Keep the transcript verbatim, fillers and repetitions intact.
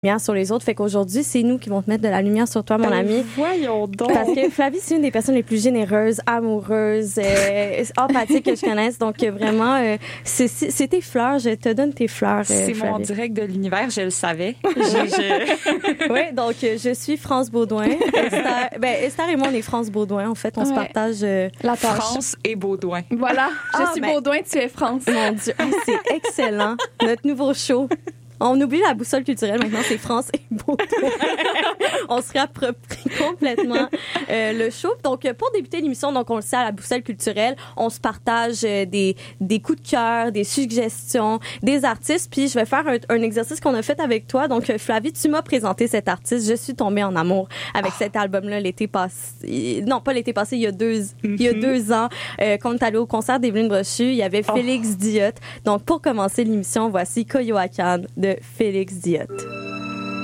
lumière sur les autres. Fait qu'aujourd'hui, c'est nous qui vont te mettre de la lumière sur toi, mon ben, ami. Voyons donc. Parce que Flavie, c'est une des personnes les plus généreuses, amoureuses, euh, empathiques que je connaisse. Donc, euh, vraiment, euh, c'est, c'est tes fleurs. Je te donne tes fleurs, euh, C'est Flavie. mon direct de l'univers, je le savais. je, je... Oui, donc, euh, je suis France Baudouin. Esther, ben, Esther et moi, on est France Baudouin. En fait, on ouais. se partage euh, la tâche. France et Baudouin. Voilà. Je ah, suis ben, Baudouin, tu es France. Mon Dieu, c'est excellent. Notre nouveau show. On oublie la boussole culturelle, maintenant c'est France et Baudouin. On se réapproprie complètement euh, le show. Donc, pour débuter l'émission, donc on le sait, à la boussole culturelle, on se partage euh, des, des coups de cœur, des suggestions, des artistes. Puis, je vais faire un, un exercice qu'on a fait avec toi. Donc, Flavie, tu m'as présenté cet artiste. Je suis tombée en amour avec oh. cet album-là l'été passé. Non, pas l'été passé, il y a deux, mm-hmm. il y a deux ans. Euh, quand on est allé au concert d'Evelyne Brochu, il y avait Félix oh. Diot. Donc, pour commencer l'émission, voici Coyoacán de Félix Diot.